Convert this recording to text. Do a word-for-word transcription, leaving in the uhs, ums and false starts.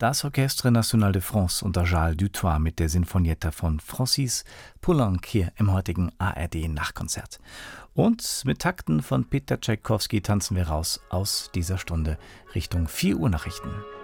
Das Orchestre National de France unter Charles Dutoit mit der Sinfonietta von Francis Poulenc hier im heutigen A R D-Nachtkonzert. Und mit Takten von Peter Tschaikowski tanzen wir raus aus dieser Stunde Richtung vier Uhr Nachrichten.